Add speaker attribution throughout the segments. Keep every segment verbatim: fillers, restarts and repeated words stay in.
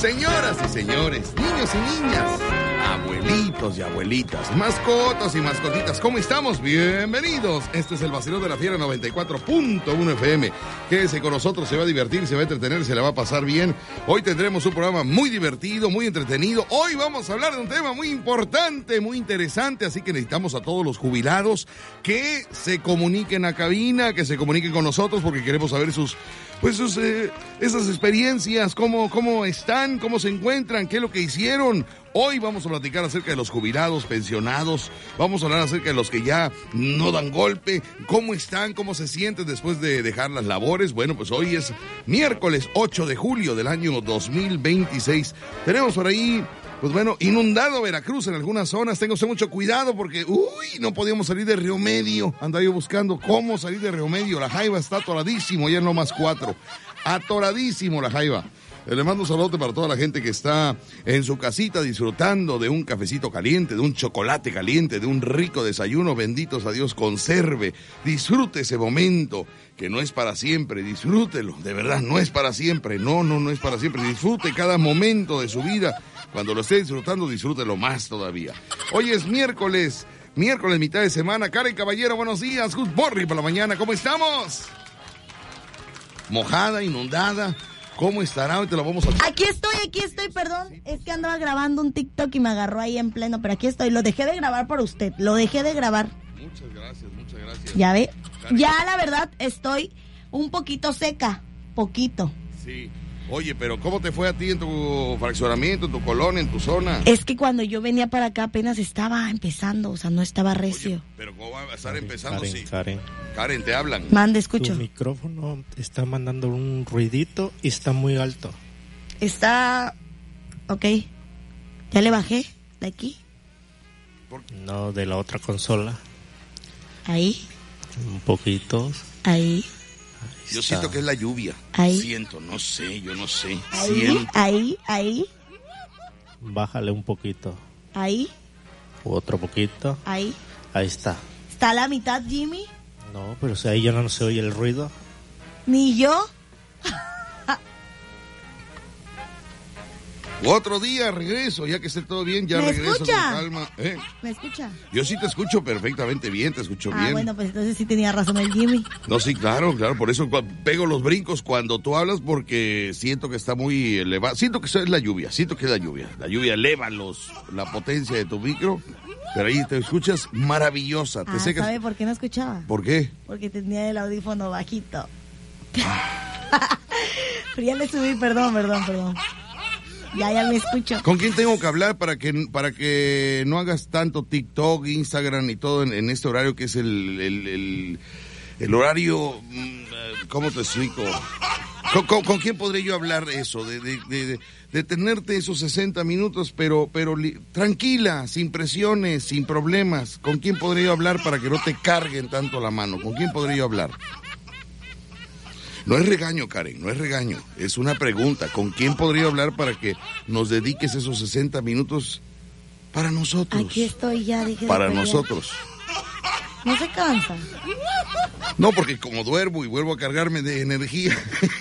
Speaker 1: Señoras y señores, niños y niñas, abuelitos y abuelitas, mascotas y mascotitas, ¿cómo estamos? Bienvenidos. Este es el Vacilón de la Fiera noventa y cuatro punto uno F M. Quédese con nosotros, se va a divertir, se va a entretener, se la va a pasar bien. Hoy tendremos un programa muy divertido, muy entretenido. Hoy vamos a hablar de un tema muy importante, muy interesante, así que necesitamos a todos los jubilados que se comuniquen a cabina, que se comuniquen con nosotros porque queremos saber sus... Pues sus, eh, esas experiencias, cómo, cómo están, cómo se encuentran, qué es lo que hicieron. Hoy vamos a platicar acerca de los jubilados, pensionados, vamos a hablar acerca de los que ya no dan golpe, cómo están, cómo se sienten después de dejar las labores. Bueno, pues hoy es miércoles ocho de julio del año dos mil veintiséis. Tenemos por ahí... Pues bueno, inundado Veracruz en algunas zonas. Tenga usted mucho cuidado porque, uy, no podíamos salir de Río Medio. Andaba yo buscando cómo salir de Río Medio. La Jaiba está atoradísimo, ya no más cuatro. Atoradísimo la Jaiba. Le mando un saludo para toda la gente que está en su casita disfrutando de un cafecito caliente, de un chocolate caliente, de un rico desayuno. Benditos a Dios, conserve, disfrute ese momento que no es para siempre, disfrútelo, de verdad, no es para siempre, no, no, no es para siempre. Disfrute cada momento de su vida. Cuando lo esté disfrutando, disfrútelo más todavía. Hoy es miércoles, miércoles, mitad de semana. Karen Caballero, buenos días. Good morning por la mañana, ¿cómo estamos? Mojada, inundada. ¿Cómo estará? Hoy te lo vamos a...
Speaker 2: Aquí estoy, aquí estoy, perdón. Es que andaba grabando un TikTok y me agarró ahí en pleno, pero aquí estoy. Lo dejé de grabar por usted, lo dejé de grabar.
Speaker 1: Muchas gracias, muchas gracias.
Speaker 2: Ya ve, ya la verdad estoy un poquito seca, poquito.
Speaker 1: Sí. Oye, pero ¿cómo te fue a ti en tu fraccionamiento, en tu colonia, en tu zona?
Speaker 2: Es que cuando yo venía para acá apenas estaba empezando, o sea, no estaba recio.
Speaker 1: Oye, pero ¿cómo va a estar
Speaker 3: Karen,
Speaker 1: empezando?
Speaker 3: Karen,
Speaker 1: Sí.
Speaker 3: Karen.
Speaker 1: Karen, te hablan.
Speaker 2: Mande, escucho.
Speaker 3: Tu micrófono está mandando un ruidito y está muy alto.
Speaker 2: Está... Ok. ¿Ya le bajé de aquí?
Speaker 3: No, de la otra consola.
Speaker 2: Ahí.
Speaker 3: Un poquito.
Speaker 2: Ahí.
Speaker 1: Yo siento que es la lluvia.
Speaker 2: Ahí.
Speaker 1: Siento, no sé, yo no sé.
Speaker 2: Ahí,
Speaker 1: Siento.
Speaker 2: ahí, ahí.
Speaker 3: Bájale un poquito.
Speaker 2: Ahí.
Speaker 3: Otro poquito.
Speaker 2: Ahí.
Speaker 3: Ahí está.
Speaker 2: ¿Está a la mitad, Jimmy?
Speaker 3: No, pero si ahí ya no se oye el ruido.
Speaker 2: ¿Ni yo?
Speaker 1: Otro día regreso, ya que esté todo bien, ya
Speaker 2: ¿Me
Speaker 1: regreso
Speaker 2: escucha?
Speaker 1: con calma. ¿Eh?
Speaker 2: ¿Me escucha?
Speaker 1: Yo sí te escucho perfectamente bien, te escucho
Speaker 2: Ah,
Speaker 1: bien.
Speaker 2: bueno, pues entonces sí tenía razón el Jimmy.
Speaker 1: No, sí, claro, claro, por eso pego los brincos cuando tú hablas porque siento que está muy elevado. Siento que eso es la lluvia, siento que es la lluvia. La lluvia eleva los, la potencia de tu micro, pero ahí te escuchas maravillosa. Te
Speaker 2: Ah,
Speaker 1: secas.
Speaker 2: ¿sabe por qué no escuchaba?
Speaker 1: ¿Por qué?
Speaker 2: Porque tenía el audífono bajito. Pero ya le subí, perdón, perdón, perdón. Ya, ya me escucho.
Speaker 1: ¿Con quién tengo que hablar para que para que no hagas tanto TikTok, Instagram y todo en, en este horario que es el, el, el, el horario, ¿cómo te explico? ¿Con, con, con quién podré yo hablar eso? De, de, de, de tenerte esos sesenta minutos, pero, pero li, tranquila, sin presiones, sin problemas. ¿Con quién podré yo hablar para que no te carguen tanto la mano? ¿Con quién podré yo hablar? No es regaño, Karen, no es regaño. Es una pregunta. ¿Con quién podría hablar para que nos dediques esos sesenta minutos para nosotros?
Speaker 2: Aquí estoy ya, dije.
Speaker 1: Para
Speaker 2: de
Speaker 1: nosotros.
Speaker 2: No se cansa.
Speaker 1: No, porque como duermo y vuelvo a cargarme de energía.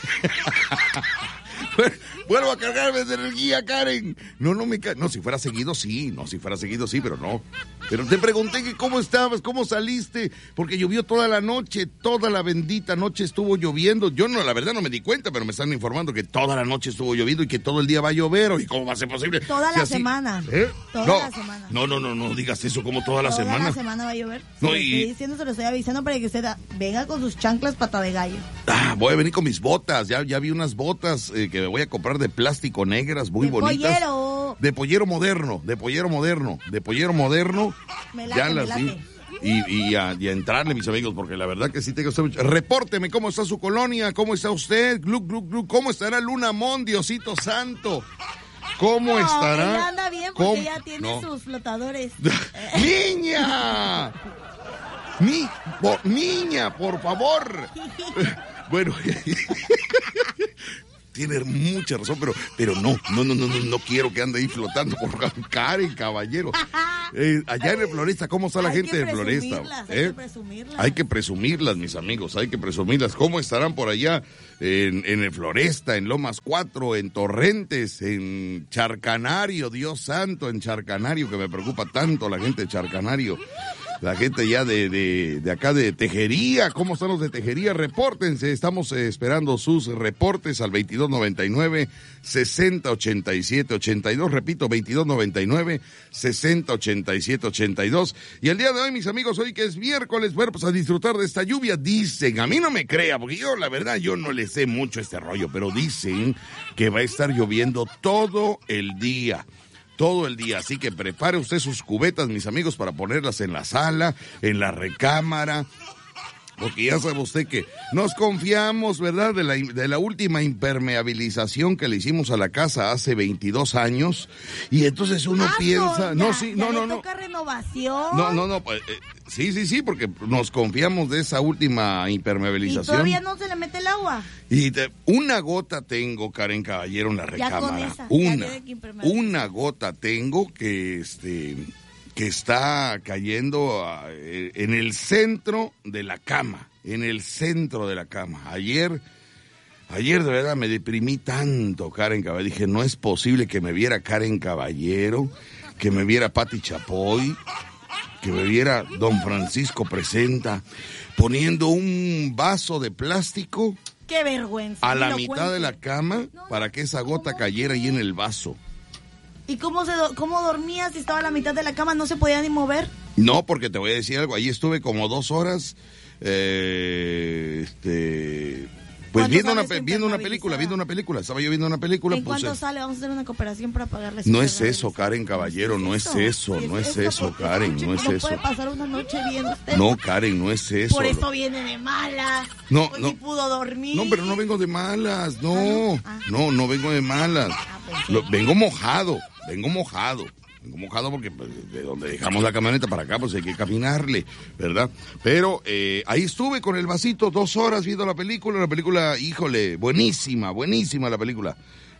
Speaker 1: Vuelvo a cargarme de energía, Karen. No, no me ca... No, si fuera seguido, sí. No, si fuera seguido, sí, pero no. Pero te pregunté que cómo estabas, cómo saliste, porque llovió toda la noche, toda la bendita noche estuvo lloviendo. Yo no, la verdad no me di cuenta, pero me están informando que toda la noche estuvo lloviendo y que todo el día va a llover. ¿Y cómo va a ser posible?
Speaker 2: Toda
Speaker 1: si
Speaker 2: la
Speaker 1: así...
Speaker 2: semana.
Speaker 1: ¿Eh?
Speaker 2: Toda
Speaker 1: no,
Speaker 2: la semana.
Speaker 1: No, no, no, no digas eso como toda la
Speaker 2: Toda
Speaker 1: semana.
Speaker 2: Toda la semana va a llover. Se
Speaker 1: No,
Speaker 2: lo
Speaker 1: y...
Speaker 2: estoy diciendo, se lo estoy avisando para que usted venga con sus chanclas pata de gallo.
Speaker 1: Ah, voy a venir con mis botas. Ya, ya vi unas botas eh, que me voy a comprar de plástico negras, muy
Speaker 2: de
Speaker 1: bonitas.
Speaker 2: Pollero.
Speaker 1: De pollero moderno, de pollero moderno, de pollero moderno.
Speaker 2: Me late,
Speaker 1: ya
Speaker 2: me
Speaker 1: las
Speaker 2: late.
Speaker 1: vi. Y, y, a, y a entrarle, mis amigos, porque la verdad que sí tengo usted mucho. Repórteme cómo está su colonia, cómo está usted, glu, glu, glu, cómo estará Lunamón, Diosito Santo. ¿Cómo
Speaker 2: no,
Speaker 1: estará?
Speaker 2: Ella anda bien porque
Speaker 1: ¿Cómo?
Speaker 2: ya tiene
Speaker 1: No.
Speaker 2: sus flotadores.
Speaker 1: ¡Niña! Ni, por, niña, por favor. Bueno, tiene mucha razón, pero, pero no, no, no, no, no, no quiero que ande ahí flotando por Karen, caballero. Eh, allá en el Floresta, ¿cómo está la
Speaker 2: hay
Speaker 1: gente
Speaker 2: que
Speaker 1: del Floresta?
Speaker 2: Hay
Speaker 1: ¿Eh?
Speaker 2: que presumirlas.
Speaker 1: Hay que presumirlas, mis amigos, hay que presumirlas. ¿Cómo estarán por allá en, en el Floresta, en Lomas cuatro, en Torrentes, en Charcanario, Dios santo, en Charcanario, que me preocupa tanto la gente de Charcanario? La gente ya de, de, de acá de Tejería, ¿cómo están los de Tejería? Repórtense, estamos eh, esperando sus reportes al veintidós noventa y nueve, sesenta ochenta y siete ochenta y dos, repito, veintidós noventa y nueve, sesenta ochenta y siete ochenta y dos. Y el día de hoy, mis amigos, hoy que es miércoles, bueno, pues a disfrutar de esta lluvia, dicen, a mí no me crea, porque yo, la verdad, yo no le sé mucho este rollo, pero dicen que va a estar lloviendo todo el día. Todo el día, así que prepare usted sus cubetas, mis amigos, para ponerlas en la sala, en la recámara, porque ya sabe usted que nos confiamos, ¿verdad?, de la, de la última impermeabilización que le hicimos a la casa hace veintidós años, y entonces uno
Speaker 2: ah,
Speaker 1: piensa,
Speaker 2: no,
Speaker 1: no,
Speaker 2: ya,
Speaker 1: sí,
Speaker 2: ya
Speaker 1: no, no,
Speaker 2: le
Speaker 1: no.
Speaker 2: toca renovación.
Speaker 1: No, no, no, pues, eh, sí, sí, sí, porque nos confiamos de esa última impermeabilización.
Speaker 2: ¿Y todavía no se le mete el agua?
Speaker 1: Y te, una gota tengo, Karen Caballero, en la recámara.
Speaker 2: Ya con esa,
Speaker 1: una,
Speaker 2: ya que impermeabilizar.
Speaker 1: una gota tengo que, este, que está cayendo uh, en el centro de la cama, en el centro de la cama. Ayer, ayer de verdad me deprimí tanto, Karen Caballero. Dije, no es posible que me viera Karen Caballero, que me viera Pati Chapoy, que me viera Don Francisco Presenta, poniendo un vaso de plástico
Speaker 2: ¡qué vergüenza!
Speaker 1: a la
Speaker 2: Lo
Speaker 1: mitad
Speaker 2: cuente.
Speaker 1: de la cama
Speaker 2: No,
Speaker 1: para que esa gota
Speaker 2: ¿cómo
Speaker 1: cayera ahí
Speaker 2: crees?
Speaker 1: en el vaso.
Speaker 2: ¿Y cómo, se do- cómo dormías si estaba a la mitad de la cama? ¿No se podía ni mover?
Speaker 1: No, porque te voy a decir algo, ahí estuve como dos horas, eh, este, pues
Speaker 2: ¿Cuánto
Speaker 1: viendo una,
Speaker 2: sale
Speaker 1: pe-
Speaker 2: su
Speaker 1: viendo una
Speaker 2: impermeabilizada?
Speaker 1: película, viendo una película, estaba yo viendo una película.
Speaker 2: ¿En
Speaker 1: pues,
Speaker 2: cuánto
Speaker 1: eh,
Speaker 2: sale? Vamos a hacer una cooperación para pagarle su
Speaker 1: No es
Speaker 2: impermeabilizada.
Speaker 1: eso, Karen Caballero, no es eso,
Speaker 2: Sí,
Speaker 1: no es
Speaker 2: esto,
Speaker 1: eso,
Speaker 2: porque
Speaker 1: Karen,
Speaker 2: esta
Speaker 1: no
Speaker 2: noche
Speaker 1: es
Speaker 2: no
Speaker 1: eso.
Speaker 2: puede pasar una noche viendo usted.
Speaker 1: No, Karen, no es eso.
Speaker 2: Por eso viene de malas.
Speaker 1: No,
Speaker 2: Hoy
Speaker 1: no.
Speaker 2: sí pudo dormir.
Speaker 1: No, pero no vengo de malas, no,
Speaker 2: Ah.
Speaker 1: no, no vengo de malas.
Speaker 2: Ah, pensé.
Speaker 1: Lo- vengo mojado, vengo mojado. Vengo mojado porque pues, de donde dejamos la camioneta para acá, pues hay que caminarle, ¿verdad? Pero eh, ahí estuve con el vasito dos horas viendo la película. La película, híjole, buenísima, buenísima la película.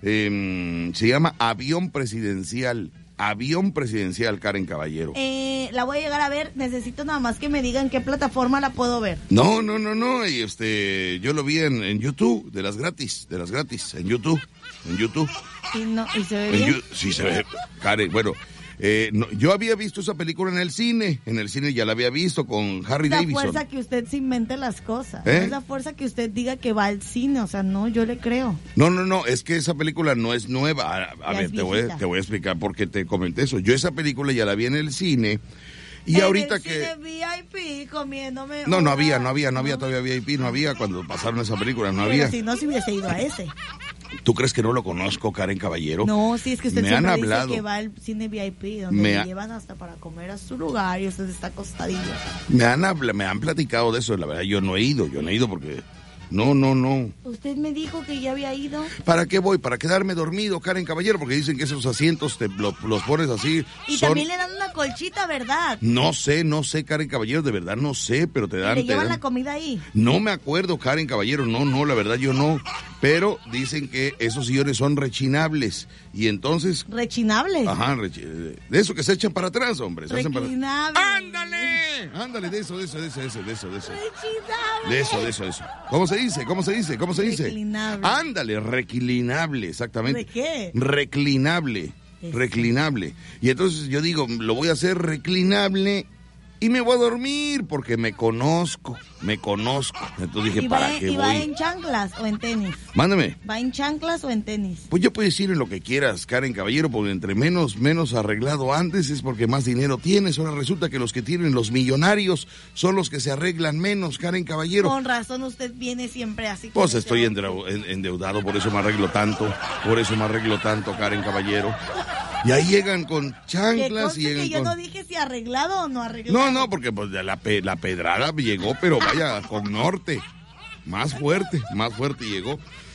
Speaker 1: Eh, se llama Avión Presidencial. Avión Presidencial, Karen Caballero.
Speaker 2: Eh, la voy a llegar a ver. Necesito nada más que me digan qué plataforma la puedo ver.
Speaker 1: No, no, no, no. Y este, yo lo vi en, en YouTube, de las gratis, de las gratis, en YouTube, en YouTube.
Speaker 2: Y, no, y se ve
Speaker 1: En
Speaker 2: bien.
Speaker 1: Yu- sí se ve, Karen, bueno, eh, no, yo había visto esa película en el cine, en el cine ya la había visto con Harry
Speaker 2: Es la
Speaker 1: Davidson.
Speaker 2: fuerza que usted se invente las cosas.
Speaker 1: ¿Eh?
Speaker 2: No es la fuerza que usted diga que va al cine. O sea, no, yo le creo.
Speaker 1: No, no, no, es que esa película no es nueva. A, a
Speaker 2: Ya
Speaker 1: ver,
Speaker 2: es
Speaker 1: te voy, a-
Speaker 2: viejita.
Speaker 1: te voy a explicar por qué te comenté eso. Yo esa película ya la vi en el cine y
Speaker 2: En
Speaker 1: ahorita
Speaker 2: el
Speaker 1: que...
Speaker 2: cine V I P comiéndome.
Speaker 1: No, no
Speaker 2: una-
Speaker 1: había, no había, no había todavía V I P, no había cuando pasaron esa película, no
Speaker 2: Pero
Speaker 1: había.
Speaker 2: si no, se hubiese ido a ese.
Speaker 1: ¿Tú crees que no lo conozco, Karen Caballero?
Speaker 2: No, sí, es que usted
Speaker 1: Me
Speaker 2: siempre
Speaker 1: han
Speaker 2: dice
Speaker 1: hablado.
Speaker 2: que va al cine V I P, donde
Speaker 1: Me
Speaker 2: le
Speaker 1: ha-
Speaker 2: llevan hasta para comer a su lugar y usted está acostadillo.
Speaker 1: Me han, habla- me han platicado de eso, la verdad yo no he ido, yo no he ido porque... No, no, no.
Speaker 2: Usted me dijo que ya había ido.
Speaker 1: ¿Para qué voy? ¿Para quedarme dormido, Karen Caballero? Porque dicen que esos asientos te lo- los pones así.
Speaker 2: Y
Speaker 1: son-
Speaker 2: también le dan una colchita, ¿verdad?
Speaker 1: No sé, no sé, Karen Caballero, de verdad no sé, pero te
Speaker 2: Y
Speaker 1: dan...
Speaker 2: le
Speaker 1: te
Speaker 2: llevan
Speaker 1: dan-
Speaker 2: la comida ahí.
Speaker 1: No me acuerdo, Karen Caballero, no, no, la verdad yo no. Pero dicen que esos sillones son rechinables. Y entonces...
Speaker 2: Rechinable.
Speaker 1: Ajá, rechi- de eso que se echan para atrás, hombre. Se hacen para...
Speaker 2: Reclinable.
Speaker 1: ¡Ándale! Ándale, de eso, de eso, de eso, de eso, de eso, de eso.
Speaker 2: Rechinable.
Speaker 1: De eso, de eso, de eso. ¿Cómo se dice? ¿Cómo se dice? ¿Cómo se dice?
Speaker 2: Reclinable.
Speaker 1: Ándale, reclinable, exactamente.
Speaker 2: ¿De qué?
Speaker 1: Reclinable,
Speaker 2: Eso.
Speaker 1: reclinable. Y entonces yo digo, lo voy a hacer reclinable y me voy a dormir porque me conozco, me conozco. Entonces dije,
Speaker 2: ¿Y va,
Speaker 1: ¿para qué
Speaker 2: y va
Speaker 1: voy?
Speaker 2: en chanclas o en tenis?
Speaker 1: Mándame.
Speaker 2: ¿Va en chanclas o en tenis?
Speaker 1: Pues yo puedes ir en lo que quieras, Karen Caballero, porque entre menos, menos arreglado antes es porque más dinero tienes. Ahora resulta que los que tienen los millonarios son los que se arreglan menos, Karen Caballero.
Speaker 2: Con razón usted viene siempre así. con
Speaker 1: Pues
Speaker 2: ese
Speaker 1: estoy
Speaker 2: outfit.
Speaker 1: endeu- en- endeudado, por eso me arreglo tanto, por eso me arreglo tanto, Karen Caballero. Y ahí llegan con
Speaker 2: Que
Speaker 1: chanclas
Speaker 2: conste
Speaker 1: y llegan
Speaker 2: que yo
Speaker 1: con...
Speaker 2: no dije si arreglado o no arreglado.
Speaker 1: No, no, porque pues la, pe- la pedrada llegó, pero vaya, con norte. Más fuerte, más fuerte llegó.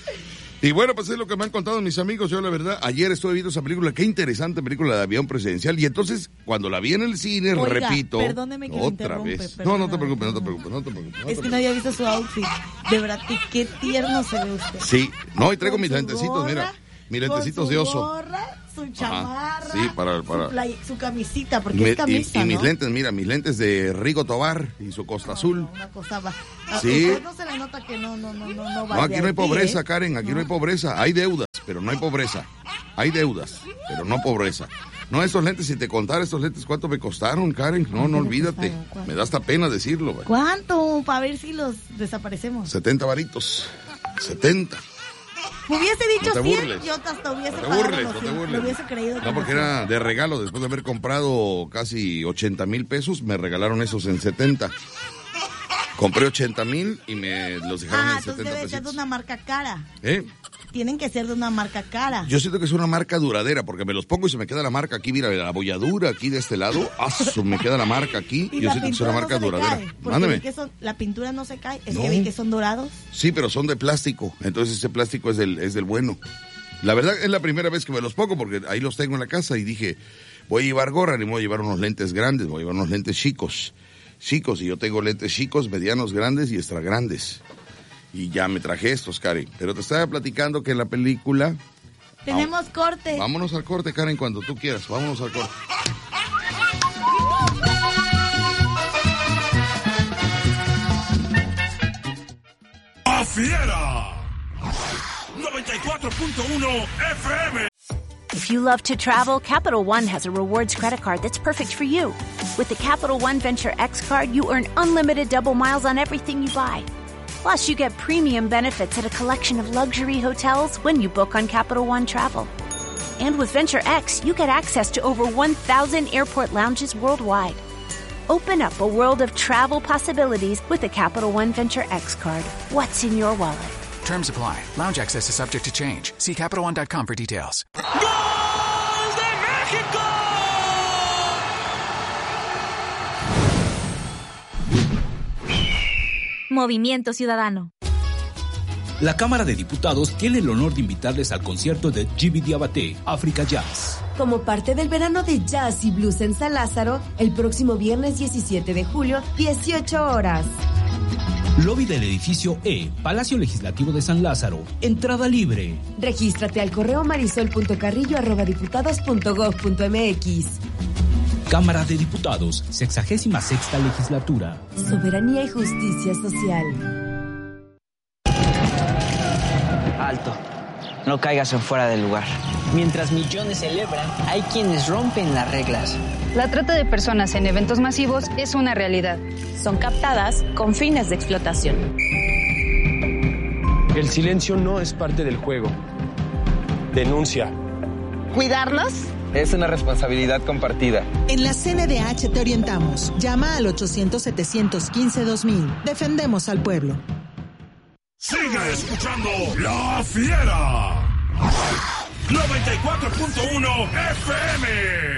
Speaker 1: Y bueno, pues es lo que me han contado mis amigos. Yo, la verdad, ayer estuve viendo esa película. Qué interesante película de Avión Presidencial. Y entonces, cuando la vi en el cine,
Speaker 2: Oiga,
Speaker 1: repito,
Speaker 2: perdóneme que lo
Speaker 1: otra
Speaker 2: interrumpe,
Speaker 1: vez. No,
Speaker 2: perdóname.
Speaker 1: no te preocupes, no te preocupes, no te preocupes. no te
Speaker 2: Es que no
Speaker 1: preocupes.
Speaker 2: había visto su outfit. De verdad, que qué tierno se ve usted.
Speaker 1: Sí, no, y traigo
Speaker 2: Con
Speaker 1: mis
Speaker 2: su
Speaker 1: lentecitos,
Speaker 2: gorra,
Speaker 1: mira. Mis
Speaker 2: con
Speaker 1: lentecitos
Speaker 2: su
Speaker 1: de oso.
Speaker 2: gorra, su chamarra,
Speaker 1: sí, para, para...
Speaker 2: Su, play, su camisita, porque
Speaker 1: Me,
Speaker 2: es camisa,
Speaker 1: y, y mis
Speaker 2: ¿no?
Speaker 1: lentes, mira, mis lentes de Rigo Tobar y su Costa
Speaker 2: no,
Speaker 1: Azul.
Speaker 2: No, una cosa va. A
Speaker 1: Sí.
Speaker 2: usted no se le nota que no, no, no, no, no va
Speaker 1: No, aquí no hay pobreza,
Speaker 2: ¿eh?
Speaker 1: Karen, aquí no.
Speaker 2: no
Speaker 1: hay pobreza. Hay deudas, pero no hay pobreza. Hay deudas, pero no pobreza. No, estos lentes, si te contara estos lentes, ¿cuánto me costaron, Karen? No, no olvídate. Me da hasta pena decirlo. Güey.
Speaker 2: ¿Cuánto? Para ver si los desaparecemos.
Speaker 1: setenta varitos. setenta.
Speaker 2: Me hubiese dicho
Speaker 1: No te
Speaker 2: cien,
Speaker 1: burles.
Speaker 2: yo hasta hubiese
Speaker 1: No te
Speaker 2: pagado
Speaker 1: burles,
Speaker 2: los
Speaker 1: no te
Speaker 2: cien.
Speaker 1: burles.
Speaker 2: Lo hubiese creído.
Speaker 1: No, porque era de regalo. Después de haber comprado casi ochenta mil pesos, me regalaron esos en setenta. Compré ochenta mil y me los dejaron
Speaker 2: Ah,
Speaker 1: en
Speaker 2: entonces
Speaker 1: setenta
Speaker 2: debe ser de
Speaker 1: pesitos.
Speaker 2: una marca cara.
Speaker 1: ¿Eh?
Speaker 2: Tienen que ser de una marca cara.
Speaker 1: Yo siento que es una marca duradera, porque me los pongo y se me queda la marca aquí, mira, la abolladura aquí de este lado, ¡ah, me queda la marca aquí!
Speaker 2: Y
Speaker 1: Yo
Speaker 2: la
Speaker 1: siento que es una
Speaker 2: pintura
Speaker 1: marca
Speaker 2: no se le
Speaker 1: duradera.
Speaker 2: cae, porque
Speaker 1: Mándame.
Speaker 2: vi que son, la pintura no se cae, es
Speaker 1: No.
Speaker 2: que vi que son dorados.
Speaker 1: Sí, pero son de plástico, entonces ese plástico es del, es del bueno. La verdad es la primera vez que me los pongo, porque ahí los tengo en la casa y dije, voy a llevar gorra, ni voy a llevar unos lentes grandes, voy a llevar unos lentes chicos. Chicos, y yo tengo lentes chicos, medianos, grandes y extra grandes. Y ya me traje estos, Karen. Pero te estaba platicando que en la película...
Speaker 2: Tenemos corte.
Speaker 1: Vámonos al corte, Karen, cuando tú quieras. Vámonos al corte.
Speaker 4: ¡La Fiera! noventa y cuatro punto uno F M.
Speaker 5: If you love to travel, Capital One has a rewards credit card that's perfect for you. With the Capital One Venture X card, you earn unlimited double miles on everything you buy. Plus, you get premium benefits at a collection of luxury hotels when you book on Capital One Travel. And with Venture X, you get access to over one thousand airport lounges worldwide. Open up a world of travel possibilities with the Capital One Venture X card. What's in your wallet?
Speaker 6: Terms apply. Lounge access is subject to change. See Capital One dot com for details.
Speaker 4: ¡Gol de México!
Speaker 5: Movimiento Ciudadano.
Speaker 7: La Cámara de Diputados tiene el honor de invitarles al concierto de Jibi Diabaté, Africa Jazz.
Speaker 8: Como parte del verano de jazz y blues en San Lázaro, el próximo viernes diecisiete de julio, dieciocho horas.
Speaker 7: Lobby del edificio E, Palacio Legislativo de San Lázaro. Entrada libre.
Speaker 8: Regístrate al correo marisol punto carrillo arroba diputados punto gob punto mx.
Speaker 7: Cámara de Diputados, sexagésima sexta legislatura.
Speaker 8: Soberanía y justicia social.
Speaker 9: Alto. No caigas en fuera del lugar. Mientras millones celebran, hay quienes rompen las reglas.
Speaker 10: La trata de personas en eventos masivos es una realidad.
Speaker 5: Son captadas con fines de explotación.
Speaker 11: El silencio no es parte del juego. Denuncia.
Speaker 12: ¿Cuidarnos?
Speaker 11: Es una responsabilidad compartida.
Speaker 12: En la C N D H te orientamos. Llama al ochocientos, setecientos quince, dos mil. Defendemos al pueblo.
Speaker 4: Sigue escuchando La Fiera. noventa y cuatro punto uno F M.